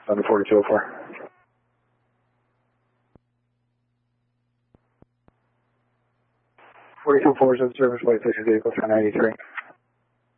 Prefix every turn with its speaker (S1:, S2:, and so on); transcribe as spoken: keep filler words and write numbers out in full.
S1: under forty-two oh four. forty-two oh four is in service, flight six vehicle three ninety-three.